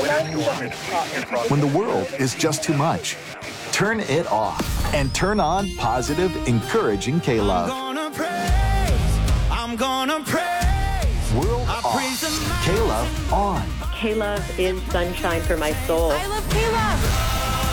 When the world is just too much, turn it off and turn on positive, encouraging K-Love. I'm gonna praise. World off. K-Love on. K-Love is sunshine for my soul. I love K-Love.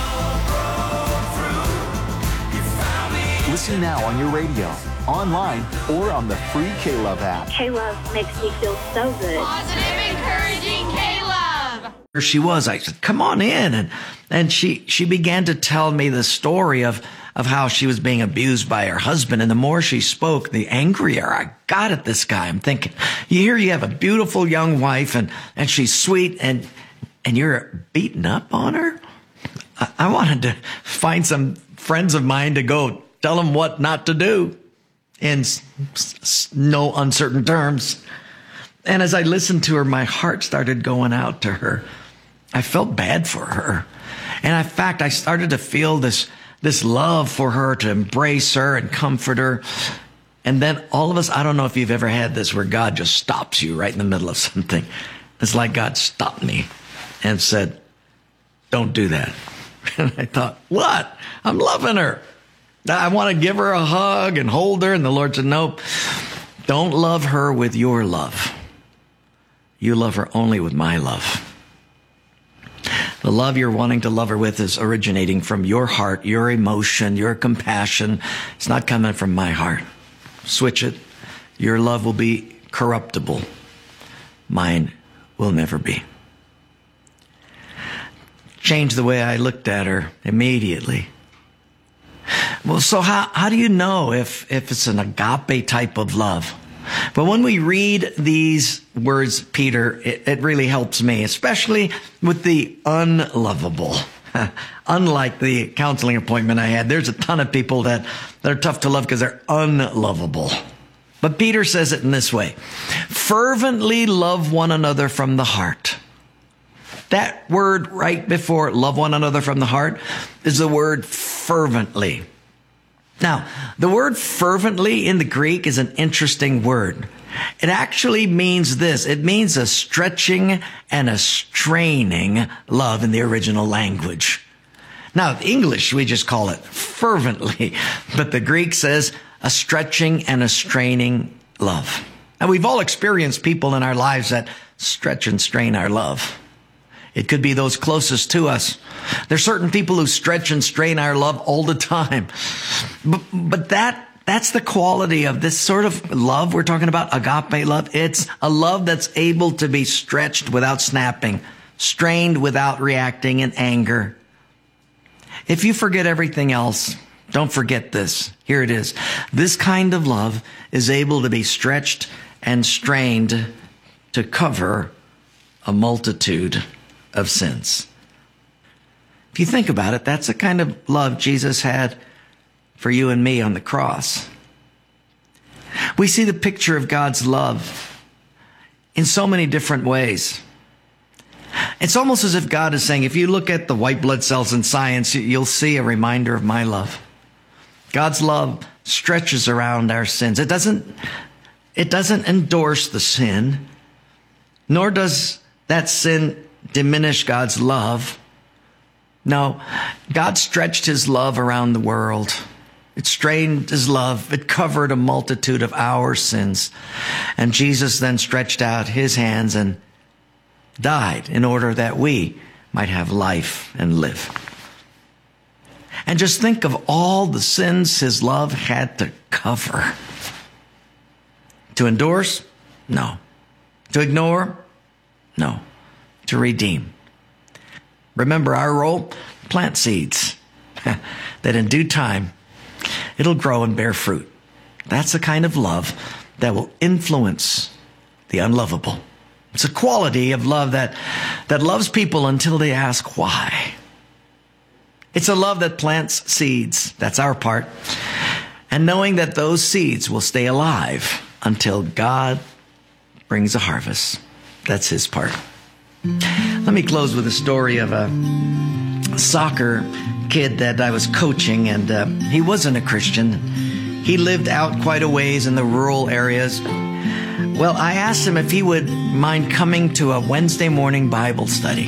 Listen now on your radio, online, or on the free K-Love app. K-Love makes me feel so good. Positive, encouraging K-Love. Where she was, I said, come on in. And she began to tell me the story of how she was being abused by her husband. And the more she spoke, the angrier I got at this guy. I'm thinking, you have a beautiful young wife and she's sweet and you're beating up on her? I wanted to find some friends of mine to go tell them what not to do in no uncertain terms. And as I listened to her, my heart started going out to her. I felt bad for her. And in fact, I started to feel this love for her, to embrace her and comfort her. And then all of us, I don't know if you've ever had this where God just stops you right in the middle of something. It's like God stopped me and said, don't do that. And I thought, what? I'm loving her. I want to give her a hug and hold her. And the Lord said, nope, don't love her with your love. You love her only with my love. The love you're wanting to love her with is originating from your heart, your emotion, your compassion. It's not coming from my heart. Switch it. Your love will be corruptible. Mine will never be. Changed the way I looked at her immediately. Well, so how do you know if it's an agape type of love? But when we read these words, Peter, it really helps me, especially with the unlovable. Unlike the counseling appointment I had, there's a ton of people that are tough to love because they're unlovable. But Peter says it in this way: fervently love one another from the heart. That word right before love one another from the heart is the word fervently. Now, the word fervently in the Greek is an interesting word. It actually means this. It means a stretching and a straining love in the original language. Now, in English, we just call it fervently, but the Greek says a stretching and a straining love. And we've all experienced people in our lives that stretch and strain our love. It could be those closest to us. There's certain people who stretch and strain our love all the time. But that's the quality of this sort of love we're talking about, agape love. It's a love that's able to be stretched without snapping, strained without reacting in anger. If you forget everything else, don't forget this. Here it is. This kind of love is able to be stretched and strained to cover a multitude of sins. If you think about it, that's the kind of love Jesus had for you and me on the cross. We see the picture of God's love in so many different ways. It's almost as if God is saying, if you look at the white blood cells in science, you'll see a reminder of my love. God's love stretches around our sins. It doesn't endorse the sin, nor does that sin diminish God's love. No, God stretched his love around the world. It strained his love. It covered a multitude of our sins. And Jesus then stretched out his hands and died in order that we might have life and live. And just think of all the sins his love had to cover. To endorse? No. To ignore? No. To redeem. Remember our role? Plant seeds that in due time it'll grow and bear fruit. That's the kind of love that will influence the unlovable. It's a quality of love that loves people until they ask why. It's a love that plants seeds. That's our part. And knowing that those seeds will stay alive until God brings a harvest. That's his part. Let me close with a story of a soccer kid that I was coaching, and he wasn't a Christian. He lived out quite a ways in the rural areas. Well, I asked him if he would mind coming to a Wednesday morning Bible study.